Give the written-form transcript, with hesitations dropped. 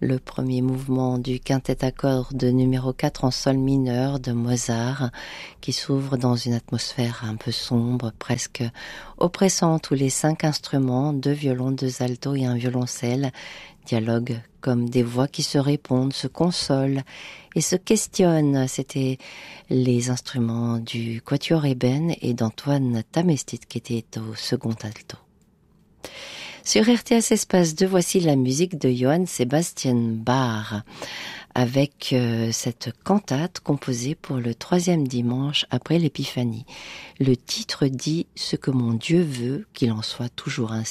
le premier mouvement du quintet à cordes numéro 4 en sol mineur de Mozart, qui s'ouvre dans une atmosphère un peu sombre, presque oppressante, où les 5 instruments, 2 violons, 2 altos et un violoncelle, dialoguent comme des voix qui se répondent, se consolent et se questionnent. C'était les instruments du Quatuor Eben et d'Antoine Tamestit qui étaient au second alto. Sur RTS Espace 2, voici la musique de Johann Sebastian Bach avec cette cantate composée pour le 3e dimanche après l'Épiphanie. Le titre dit « Ce que mon Dieu veut, qu'il en soit toujours ainsi ».